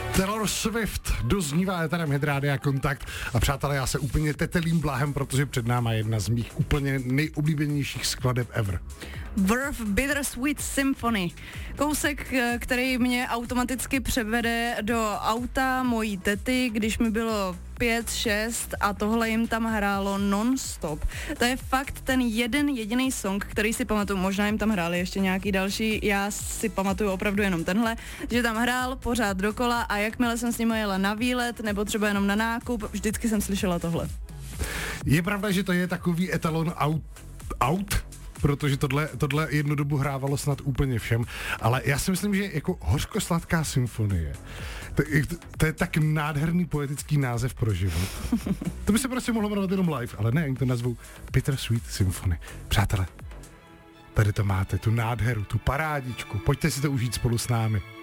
Taylor Swift doznívá éterem Hit Rádia Kontakt a přátelé, já se úplně tetelím blahem, protože před náma je jedna z mých úplně nejoblíbenějších skladeb ever. Verve Bittersweet Symphony. Kousek, který mě automaticky převede do auta mojí tety, když mi bylo 5, 6 a tohle jim tam hrálo non-stop. To je fakt ten jeden jediný song, který si pamatuju, možná jim tam hráli ještě nějaký další, já si pamatuju opravdu jenom tenhle, že tam hrál pořád dokola a jakmile jsem s ním jela na výlet nebo třeba jenom na nákup, vždycky jsem slyšela tohle. Je pravda, že to je takový etalon out? Protože tohle jednu dobu hrávalo snad úplně všem, ale já si myslím, že jako hořko-sladká symfonie, to je tak nádherný poetický název pro život. To by se prostě mohlo jmenovat jenom live, ale ne, to nazvou Bittersweet Symphony. Přátelé, tady to máte, tu nádheru, tu parádičku, pojďte si to užít spolu s námi.